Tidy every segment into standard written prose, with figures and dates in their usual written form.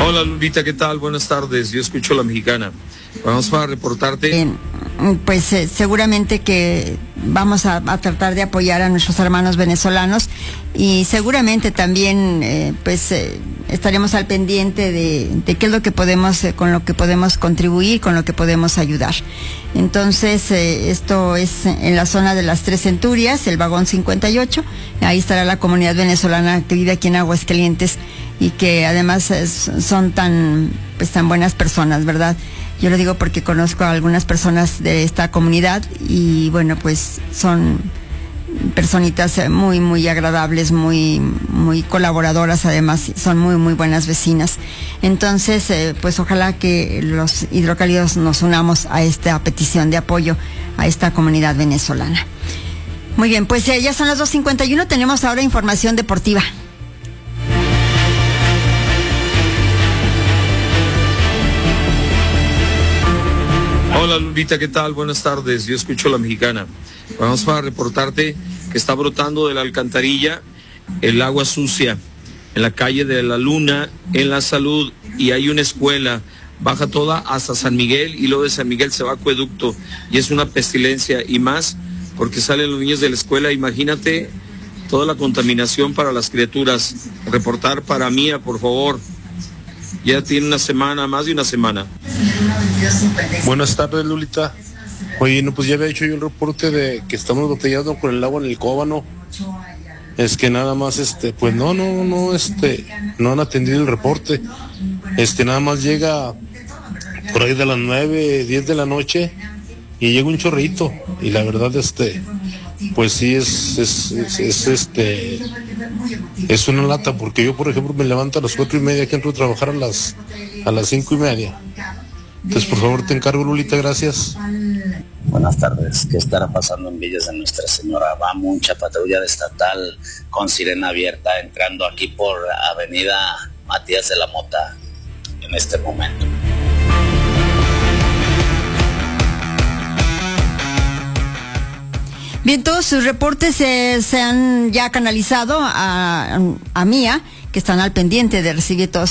Hola Lulita, ¿qué tal? Buenas tardes, yo escucho La Mexicana. Vamos a reportarte. Seguramente que vamos a tratar de apoyar a nuestros hermanos venezolanos y seguramente también estaremos al pendiente de qué es lo que podemos, con lo que podemos contribuir, con lo que podemos ayudar. Entonces, esto es en la zona de las Tres Centurias, el vagón 58, ahí estará la comunidad venezolana que vive aquí en Aguascalientes y que además son tan buenas personas, ¿verdad? Yo lo digo porque conozco a algunas personas de esta comunidad y bueno, pues son personitas muy, muy agradables, muy, muy colaboradoras, además son muy, muy buenas vecinas. Entonces, pues ojalá que los hidrocálidos nos unamos a esta petición de apoyo a esta comunidad venezolana. Muy bien, pues ya son las 2:51, tenemos ahora información deportiva. Hola Lulita, ¿qué tal? Buenas tardes, yo escucho La Mexicana. Vamos a reportarte que está brotando de la alcantarilla el agua sucia en la calle de la Luna, en La Salud, y hay una escuela, baja toda hasta San Miguel y luego de San Miguel se va a Acueducto y es una pestilencia y más porque salen los niños de la escuela. Imagínate toda la contaminación para las criaturas. Reportar para Mía, por favor. Ya tiene una semana, más de una semana. Buenas tardes, Lulita. Oye, no, pues ya había hecho yo el reporte de que estamos botellando con el agua en el Cóbano. Es que nada más, pues no han atendido el reporte. Nada más llega por ahí de las 9, 10 de la noche y llega un chorrito. Y la verdad, pues sí es una lata, porque yo, por ejemplo, me levanto a las 4:30, que entro a trabajar a las 5:30. Entonces, por favor, te encargo, Lulita, gracias. Buenas tardes. ¿Qué estará pasando en Villas de Nuestra Señora? Va mucha patrulla estatal con sirena abierta entrando aquí por Avenida Matías de la Mota en este momento. Bien, todos sus reportes se han ya canalizado a Mía, que están al pendiente de recibir todos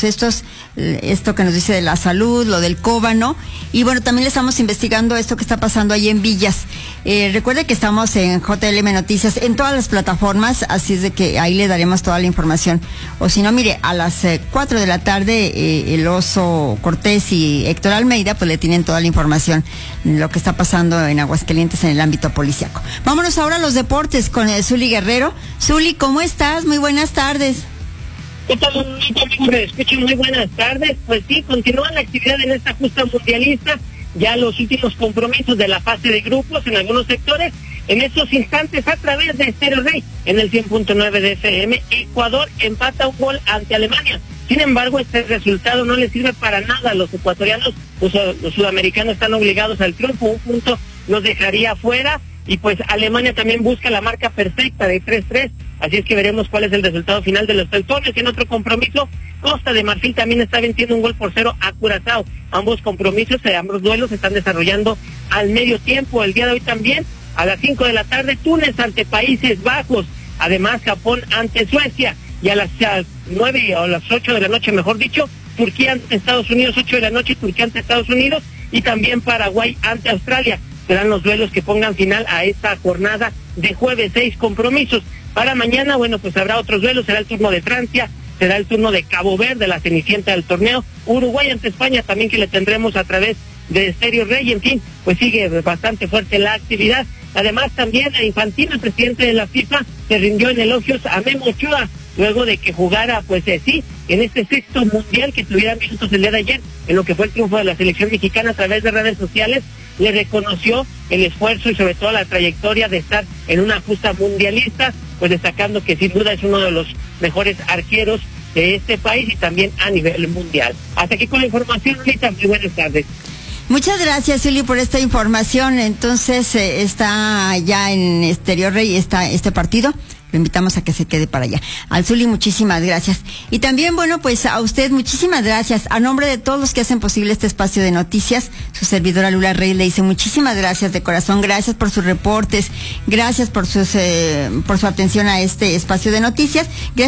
esto que nos dice de La Salud, lo del Cóbano, y bueno, también le estamos investigando esto que está pasando ahí en Villas. Recuerde que estamos en JLM Noticias, en todas las plataformas, así es de que ahí le daremos toda la información. O si no, mire, a las 4 de la tarde, el Oso Cortés y Héctor Almeida, pues le tienen toda la información, lo que está pasando en Aguascalientes en el ámbito policiaco. Vámonos ahora a los deportes con Zuli Guerrero. Zuli, ¿cómo estás? Muy buenas tardes. ¿Qué tal, amigos? Me escuchan, muy buenas tardes. Pues sí, continúa la actividad en esta justa mundialista, ya los últimos compromisos de la fase de grupos en algunos sectores. En estos instantes, a través de Estéreo Rey, en el 100.9 de FM, Ecuador empata un gol ante Alemania. Sin embargo, este resultado no le sirve para nada a los ecuatorianos. Los sudamericanos están obligados al triunfo, un punto los dejaría fuera. Y pues Alemania también busca la marca perfecta de 3-3, así es que veremos cuál es el resultado final de los teutones. En otro compromiso, Costa de Marfil también está venciendo 1-0 a Curazao. Ambos compromisos, ambos duelos se están desarrollando al medio tiempo. El día de hoy también, a las 5 de la tarde, Túnez ante Países Bajos, además Japón ante Suecia, y a las 9 o a las 8 de la noche, mejor dicho, Turquía ante Estados Unidos, 8 de la noche, Turquía ante Estados Unidos, y también Paraguay ante Australia. Serán los duelos que pongan final a esta jornada de jueves, 6 compromisos. Para mañana, bueno, pues habrá otros duelos, será el turno de Francia, será el turno de Cabo Verde, la cenicienta del torneo, Uruguay ante España también, que le tendremos a través de Estéreo Rey. En fin, pues sigue bastante fuerte la actividad. Además también a Infantino, el presidente de la FIFA, se rindió en elogios a Memo Ochoa, luego de que jugara, pues sí, en este sexto mundial, que tuviera minutos el día de ayer, en lo que fue el triunfo de la selección mexicana. A través de redes sociales le reconoció el esfuerzo y sobre todo la trayectoria de estar en una justa mundialista, pues destacando que sin duda es uno de los mejores arqueros de este país y también a nivel mundial. Hasta aquí con la información, Rita, muy buenas tardes. Muchas gracias, Zuli, por esta información. Entonces, está ya en Estéreo Rey este partido. Lo invitamos a que se quede para allá. Al Zuli, muchísimas gracias. Y también, bueno, pues a usted, muchísimas gracias. A nombre de todos los que hacen posible este espacio de noticias, su servidora Lula Reyes le dice muchísimas gracias de corazón. Gracias por sus reportes. Gracias por su atención a este espacio de noticias. Gracias